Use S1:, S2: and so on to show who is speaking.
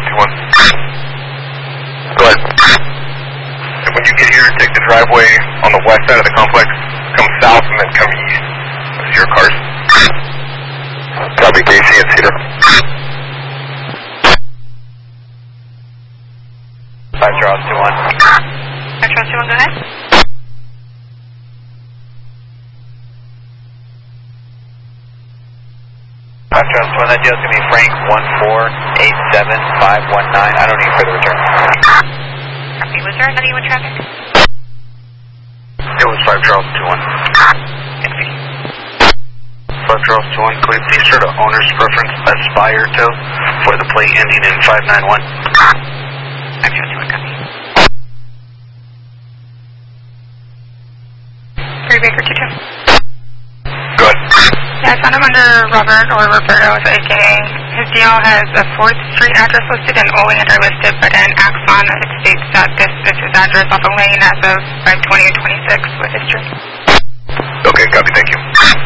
S1: 2-1. Go ahead. And when you get here, take the driveway on the west side of the complex, come south and then come east. That's your cars. Copy, Casey and Cedar. 5 Charles 2-1.
S2: 5 Charles 2-1, go ahead.
S1: That deal's going to be Frank 1487519. I don't need further return.
S2: Copy. Was there another U.S. traffic?
S1: It was 5 Charles 2-1.
S2: Copy.
S1: 5 Charles 2-1. Could we please start an owner's preference Aspire to for the plate ending in 591?
S2: 5 Charles 2-1, copy. 3 Baker 2-2.
S1: Good.
S2: Yeah, I found him under Robert or Roberto's, a.k.a. His deal has a 4th Street address listed and Oleander listed, but in Axon it states that this is his address off a lane as of 5/20/26 with history.
S1: Okay, copy, thank you.